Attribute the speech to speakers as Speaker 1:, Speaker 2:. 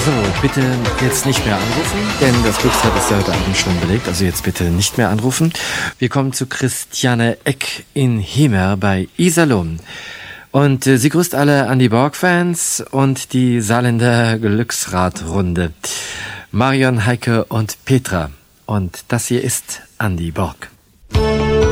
Speaker 1: So, bitte jetzt nicht mehr anrufen, denn das Glücksrad ist ja heute Abend schon belegt. Also jetzt bitte nicht mehr anrufen. Wir kommen zu Christiane Eck in Hemer bei Iserlohn. Und sie grüßt alle Andy Borg-Fans und die Saarländer Glücksradrunde. Marion, Heike und Petra. Und das hier ist Andy Borg.